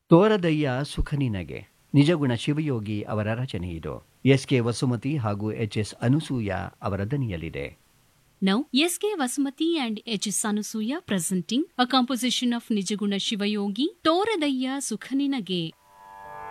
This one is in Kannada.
ತೋರದಯ್ಯ ಸುಖ ನಿನಗೆ ನಿಜಗುಣ ಶಿವಯೋಗಿ ಅವರ ರಚನೆ ಇದು. ಎಸ್.ಕೆ. ವಸುಮತಿ ಹಾಗೂ ಎಚ್.ಎಸ್. ಅನುಸೂಯ ಅವರ ದನಿಯಲ್ಲಿದೆ. Now, S.K. Vasumati and H.S. Anusuya presenting a composition of Nijaguna Shivayogi, Toradayya Sukhaninage.